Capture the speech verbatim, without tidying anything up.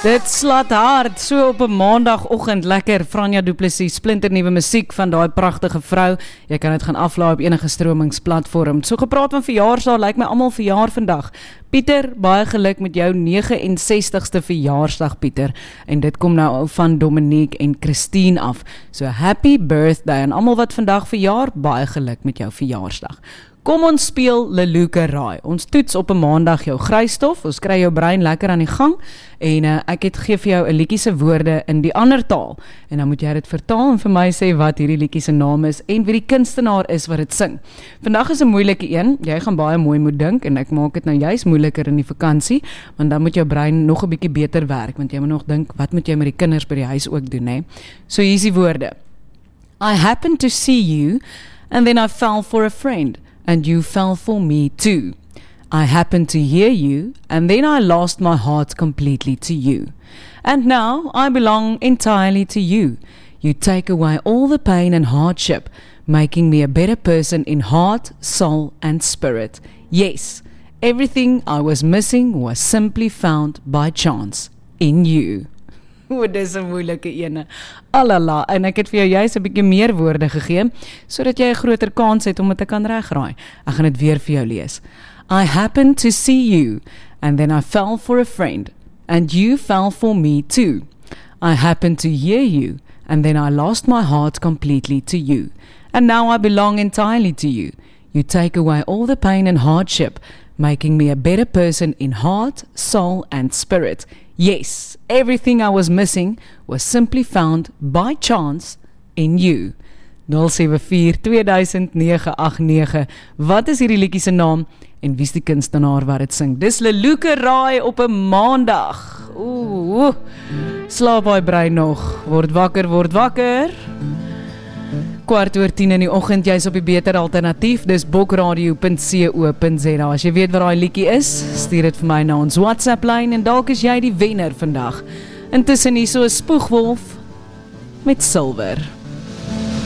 Dit slaat hard, so op 'n maandagoggend, lekker. Franja Du Plessis, splinternuwe musiek van daai pragtige vrou. Jy kan dit gaan aflaai op enige stromingsplatform. So gepraat van verjaarsdag, lyk my almal verjaar vandag. Pieter, baie geluk met jou negentig en sestigste verjaarsdag, Pieter. En dit kom nou van Dominique en Christine af. So happy birthday en almal wat vandag verjaar, baie geluk met jou verjaarsdag. Kom ons speel Leluke Raai. Ons toets op 'n maandag jou grysstof. Ons kry jou brein lekker aan die gang. En uh, ek het gee vir jou 'n liedjie se woorde in die ander taal. En dan moet jy dit vertaal en vir my sê wat hierdie liedjie se naam is en wie die kunstenaar is wat dit sing. Vandag is 'n moeilike een. Jy gaan baie mooi moet dink en ek maak dit nou juist moeiliker in die vakansie, want dan moet jou brein nog 'n bietjie beter werk, want jy moet nog dink wat moet jy met die kinders by die huis ook doen, hè? So hier is die woorde. I happened to see you and then I fell for a friend. And you fell for me too. I happened to hear you, and then I lost my heart completely to you. And now I belong entirely to you. You take away all the pain and hardship, making me a better person in heart, soul, and spirit. Yes, everything I was missing was simply found by chance in you. O, dis 'n moeilike ene. Alala, en ek het vir jou juist 'n bietjie meer woorde gegee, sodat jy 'n groter kans het om dit te kan regraai. Ek gaan dit weer vir jou lees. I happened to see you, and then I fell for a friend, and you fell for me too. I happened to hear you, and then I lost my heart completely to you. And now I belong entirely to you. You take away all the pain and hardship, making me a better person in heart, soul, and spirit. Yes, everything I was missing was simply found by chance in you. nul sewe vier twee nege agt nege. Wat is hierdie liedjie se naam en wie's die kunstenaar wat dit sing? Dis Leluke Raai op 'n maandag. Ooh, slaap daai brein nog. Word wakker, word wakker. Kwart oor tien in die oggend, jy's op die beter alternatief, dis bokradio punt co punt za. As jy weet wat daai liedjie is, stuur dit vir my na ons WhatsApp lyn en dalk is jy die wenner vandag. Intussen hier so 'n spoegwolf met silwer.